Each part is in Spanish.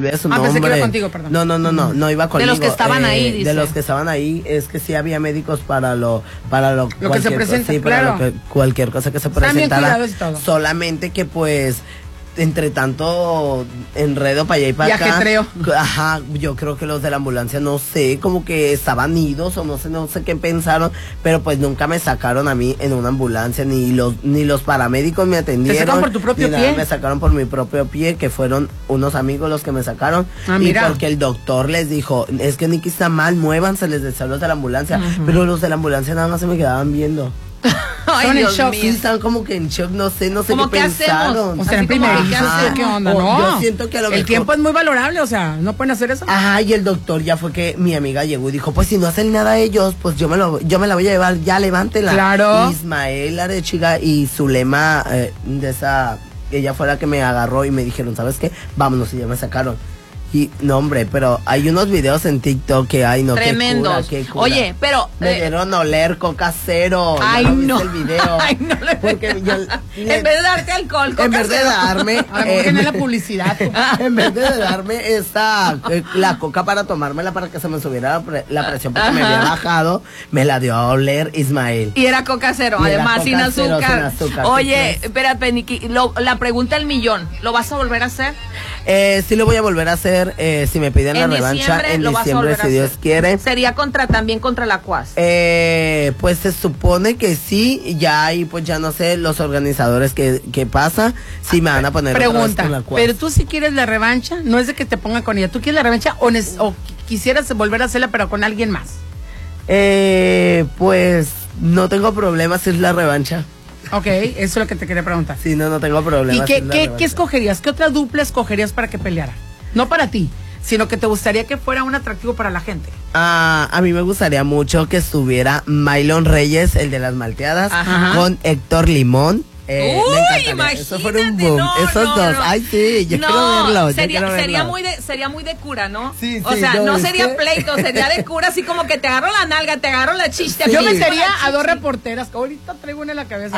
olvidé su Pensé nombre. que iba contigo, perdón. No iba conmigo. De los que estaban ahí, dice. De los que estaban ahí, es que sí había médicos para lo que se presenta, sí, claro. para cualquier cosa que se Están bien presentara. cuidados y todo. Solamente que pues entre tanto enredo para allá y para acá. ajetreo. Ajá, yo creo que los de la ambulancia, no sé, como que estaban idos o no sé qué pensaron, pero pues nunca me sacaron a mí en una ambulancia, ni los paramédicos me atendieron. ¿Te sacaron por tu propio ni pie? Nada, me sacaron por mi propio pie, que fueron unos amigos los que me sacaron. Ah, y mira. porque el doctor les dijo, es que Nicky está mal, muévanse, les decía los de la ambulancia. Pero los de la ambulancia nada más se me quedaban viendo. Ay, Son en Dios shock. mío. Sí, estaban como que en shock, no sé ¿Cómo qué qué pensaron. hacemos? O sea, en Así como, primerizos, ¿qué hacemos? ¿qué onda? O No. yo siento que a lo el mejor- tiempo es muy valorable, o sea, ¿no pueden hacer eso? Ajá, y el doctor ya fue que mi amiga llegó y dijo, pues si no hacen nada ellos, pues yo me la voy a llevar, ya levántela. Claro. Ismael Arechiga y Zulema, de esa, ella fue la que me agarró y me dijeron, ¿sabes qué? Vámonos, y ya me sacaron. Y no, hombre, pero hay unos videos en TikTok que hay, no, Tremendos. qué cura. Oye, pero Me dieron a oler coca cero. ay, ¿Ya viste no. el video? Ay, no le Porque yo en vez de darte alcohol, en vez de Coca-Cola. darme A lo mejor tiene la publicidad. tú. en vez de darme la coca para tomármela para que se me subiera la presión porque me había bajado, me la dio a oler Ismael. Y era Coca cero, Y era además, Coca sin cero, azúcar. sin azúcar. Oye, ¿Qué espérate, Nicky, la pregunta del millón, ¿lo vas a volver a hacer? Sí lo voy a volver a hacer si me piden la En revancha diciembre en lo vas a diciembre volver a si Dios hacer. quiere. Sería también contra la CUAS. Pues se supone que sí, ya ahí pues ya no sé los organizadores qué pasa, si me van a poner otra vez Pregunta, con la cual. pero tú si quieres la revancha, no es de que te pongan con ella, ¿tú quieres la revancha o quisieras volver a hacerla pero con alguien más? Pues no tengo problema si es la revancha. Ok, eso es lo que te quería preguntar. Sí, no tengo problema. ¿Y si qué, es la qué revancha. escogerías? ¿Qué otra dupla escogerías para que peleara? No para ti, sino que te gustaría que fuera un atractivo para la gente. A mí me gustaría mucho que estuviera Mylon Reyes, el de las malteadas, Ajá. con Héctor Limón. Uy, Me encantaría. imagínate, Eso fuera un boom. no, Esos no, dos. no. Ay, sí, yo quiero verlo. yo quiero sería verlo. muy de cura, ¿no? Sí, o sí, sea, no, no es sería que- pleito, sería de cura, así como que te agarro la nalga, te agarro la chiste. Yo aquí metería con la a dos chichi. reporteras, que ahorita traigo una en la cabeza.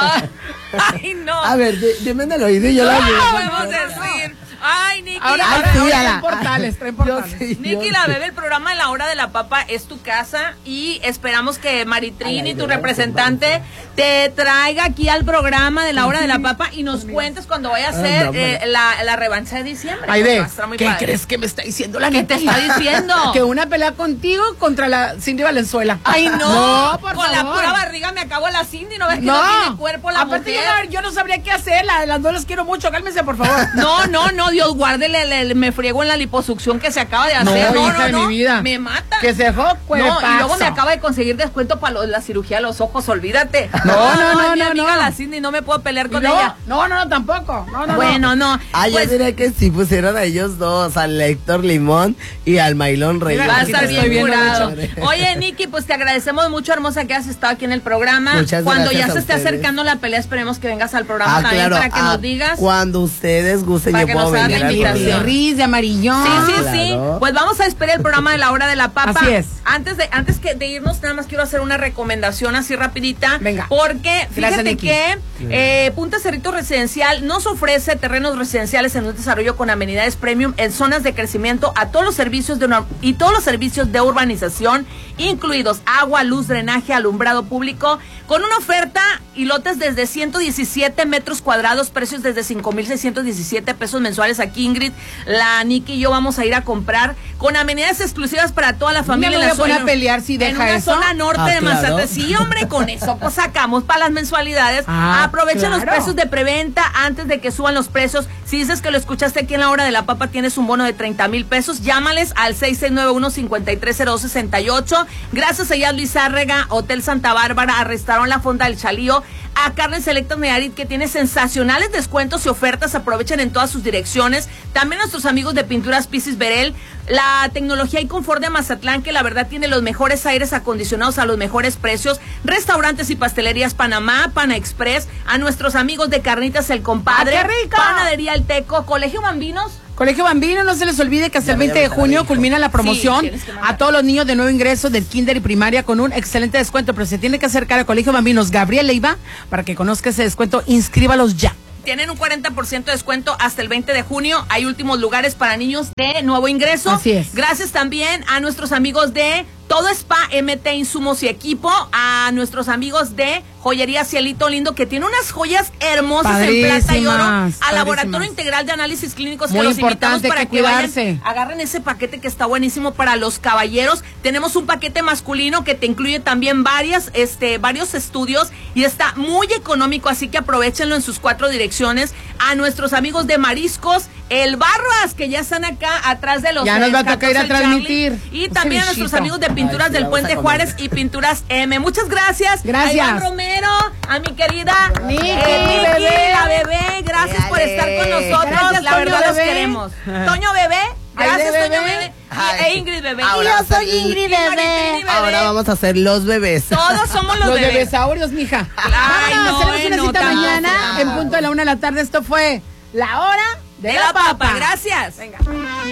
Ay, no. A ver, dime en el oído y yo la No, ayudo. vamos a decir. Ay, Nicky. Ahora, Ay, ahora, sí, ahora a la- traen portales, traen Yo portales. sí, Nicky yo la sí. bebé, el programa de la hora de la papa es tu casa y esperamos que Maritrini, Ay, tu de representante, te traiga aquí al programa de la hora de la papa y nos cuentes cuando vaya a ser no, bueno. la revancha de diciembre. Aide, Va a estar muy ¿qué padre. crees que me está diciendo la ¿Qué neta? te está diciendo? Que una pelea contigo contra la Cindy Valenzuela. Ay, no, por con la favor. pura barriga me acabo la Cindy, ¿no ves que no tiene cuerpo la aparte mujer? yo no sabría qué hacer, las dos las quiero mucho, cálmense por favor. No, Dios guárdele, me friego en la liposucción que se acaba de hacer. No, hija de mi vida. Me mata. Que se dejó No, y luego me acaba de conseguir descuento para la cirugía de los ojos, olvídate. No, mi amiga no. la Cindy, no me puedo pelear con no, ella. no, tampoco. No. Bueno, no. Ah, Pues, yo diría que sí pusieron a ellos dos, al Héctor Limón y al Mylon Reyes. Mira, va a aquí estar te estoy bien viendo curado. mucho. Oye, Nicky, pues te agradecemos mucho, hermosa, que has estado aquí en el programa. Muchas Cuando gracias ya se a esté ustedes. acercando la pelea, esperemos que vengas al programa también para que nos digas. Cuando ustedes gusten, Para yo que puedo nos hagan venir la al invitación. De programa. Riz, de amarillón. Sí, claro. Pues vamos a esperar el programa de la hora de la papa. Así es. Antes de irnos, nada más quiero hacer una recomendación así rapidita. Venga. Porque Gracias, fíjate Nicky. que Punta Cerrito Residencial nos ofrece terrenos residenciales en un desarrollo con amenidades premium en zonas de crecimiento a todos los servicios de urbanización, incluidos agua, luz, drenaje, alumbrado público, con una oferta y lotes desde 117 metros cuadrados, precios desde 5,617 pesos mensuales. Aquí Ingrid, la Nicky y yo vamos a ir a comprar con amenidades exclusivas para toda la familia. me voy a poner a pelear si en deja una eso. zona norte Ah, de claro. Mazatlán. Sí, hombre, con eso pues sacamos para las mensualidades. Aprovecha los claro. precios de preventa antes de que suban los precios. Si dices que lo escuchaste aquí en la hora de la papa, tienes un bono de 30,000 pesos. Llámales al 6691-530268. Gracias a Luis Zárrega, Hotel Santa Bárbara, a Restaurant La Fonda del Chalío, a Carnes Selectas Nayarit, que tiene sensacionales descuentos y ofertas. Aprovechen en todas sus direcciones. También a nuestros amigos de Pinturas Pisis Berel, la tecnología y confort de Mazatlán, que la verdad tiene los mejores aires acondicionados a los mejores precios. Restaurantes y pastelerías Panamá, Pana Express, a nuestros amigos de Carnitas El Compadre, ¡Ah, qué rico! Panadería El Teco, Colegio Bambinos. Colegio Bambino, no se les olvide que hasta el Ya 20 de me junio dijo. culmina la promoción Sí, tienes que mandar. a todos los niños de nuevo ingreso del kinder y primaria con un excelente descuento, pero se tiene que acercar al Colegio Bambinos Gabriel Leiva para que conozca ese descuento. Inscríbalos ya. tienen un 40% de descuento hasta el 20 de junio. Hay últimos lugares para niños de nuevo ingreso. Así es. Gracias también a nuestros amigos de Todo Spa, MT Insumos y Equipo, a nuestros amigos de Joyería Cielito Lindo, que tiene unas joyas hermosas en plata y oro, al Laboratorio Integral de Análisis Clínicos, que muy los invitamos importante para que cuidarse. vayan, agarren ese paquete que está buenísimo para los caballeros. Tenemos un paquete masculino que te incluye también varios estudios y está muy económico, así que aprovechenlo en sus 4 direcciones. A nuestros amigos de Mariscos El Barras, que ya están acá atrás de los... Ya nos va a tocar ir a transmitir. Y también a nuestros amigos de Pinturas del Puente Juárez y Pinturas M. Muchas gracias. Gracias. A Iván Romero, a mi querida Niki, Niki, la bebé. Gracias por estar con nosotros. Gracias, la Toño verdad los Bebé. queremos. Toño Bebé. Gracias, Toño Bebé. E Ingrid Bebé. Ahora Yo soy Ingrid Bebé. Ahora vamos a ser los bebés. Todos somos los bebés. bebesaurios, mija. Ay, Vámonos, no, tenemos una no, cita tampoco, mañana tampoco. en punto de la 1 de la tarde. Esto fue La Hora De la Papa. Gracias. Venga.